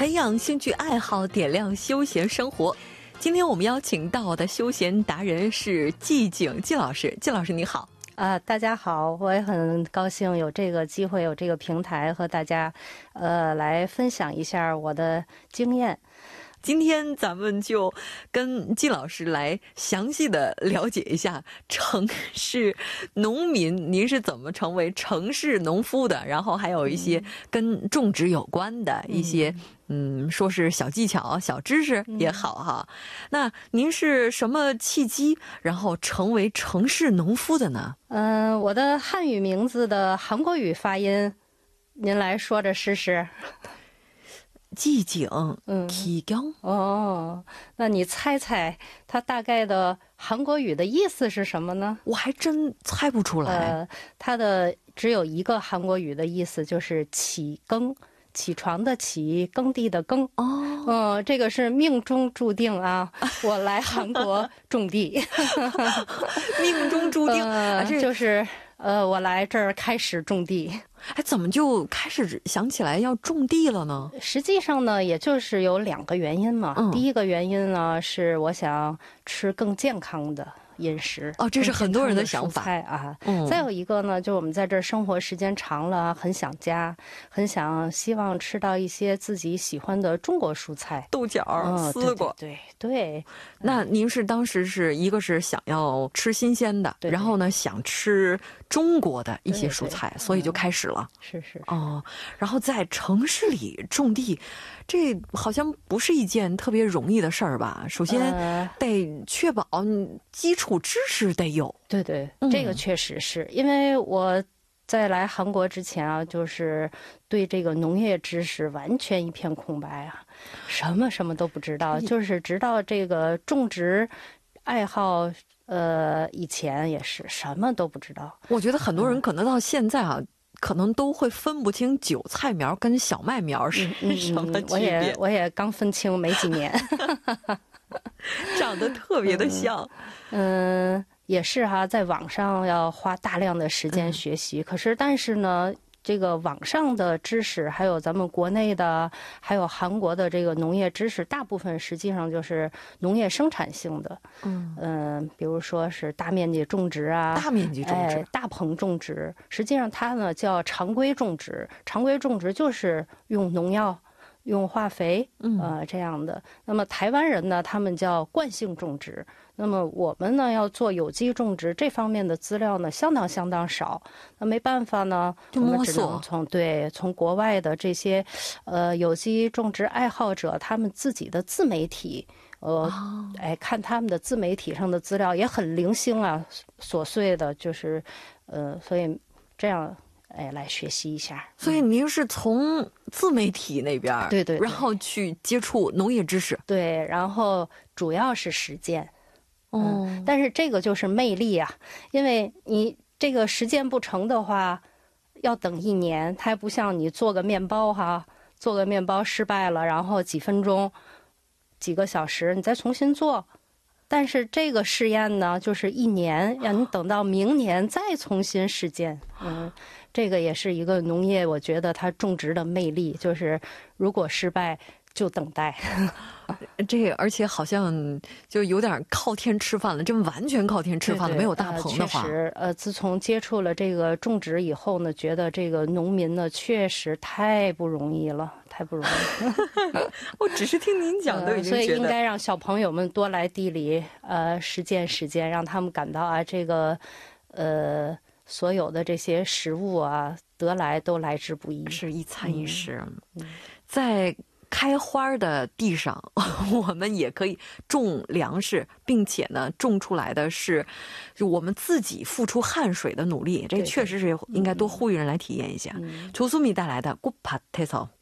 培养兴趣爱好，点亮休闲生活。今天我们邀请到的休闲达人是季景季老师。季老师你好。 大家好，我也很高兴有这个机会，有这个平台和大家来分享一下我的经验。 今天咱们就跟季老师来详细的了解一下城市农民，您是怎么成为城市农夫的，然后还有一些跟种植有关的一些说是小技巧小知识也好哈。那您是什么契机然后成为城市农夫的呢？ 我的汉语名字的韩国语发音您来说着试试。 季景季景。 那你猜猜它大概的韩国语的意思是什么呢？ 我还真猜不出来。 它的只有一个韩国语的意思，就是起耕，起床的起，耕地的耕。这个是命中注定啊，我来韩国种地。 命中注定， 就是我来这儿开始种地。 怎么就开始想起来要种地了呢？ 实际上呢，也就是有2个原因嘛。第一个原因呢，是我想吃更健康的饮食。 这是很多人的想法啊。再有一个呢，就我们在这儿生活时间长了，很想家，很希望吃到一些自己喜欢的中国蔬菜， 豆角、丝瓜。 对。 那您是当时是一个是想要吃新鲜的，然后呢想吃中国的一些蔬菜，所以就开始了。 是。 然后在城市里种地，这好像不是一件特别容易的事儿吧？首先得确保基础知识得有。 对，这个确实是因为我在来韩国之前啊，就是对这个农业知识完全一片空白啊，什么都不知道，就是直到这个种植爱好以前也是什么都不知道。 我觉得很多人可能到现在啊，可能都会分不清韭菜苗跟小麦苗是什么区别。 我也刚分清没几年。 长得特别的像。 也是哈，在网上要花大量的时间学习，但是呢，这个网上的知识，还有咱们国内的，还有韩国的这个农业知识，大部分实际上就是农业生产性的。比如说是大面积种植啊，大棚种植，实际上它呢叫常规种植。常规种植就是用农药、用化肥这样的。那么台湾人呢，他们叫惯性种植。那么我们呢要做有机种植，这方面的资料呢相当少。那没办法呢， 就摸索， 我们只能从国外的这些有机种植爱好者他们自己的自媒体，看他们的自媒体上的资料也很零星啊，琐碎的，就是所以这样来学习一下。 所以您是从自媒体那边对， 然后去接触农业知识。 对，然后主要是实践。但是这个就是魅力啊，因为你这个实践不成的话，要等1年。它还不像你做个面包做个面包失败了，然后几分钟、几个小时你再重新做。但是这个试验呢，就是1年，让你等到明年再重新实践。这个也是一个农业，我觉得它种植的魅力，就是如果失败就等待。 而且好像就有点靠天吃饭了，真完全靠天吃饭了。没有大棚的话， 确实，自从接触了这个种植以后呢，觉得这个农民呢确实太不容易了。我只是听您讲都已经觉得，所以应该让小朋友们多来地里实践，让他们感到啊，这个所有的这些食物啊，得来都来之不易， 是一餐一食。在开花的地上，我们也可以种粮食，并且呢，种出来的是就我们自己付出汗水的努力。这确实是应该多呼吁人来体验一下。조수미带来的꽃밭에서。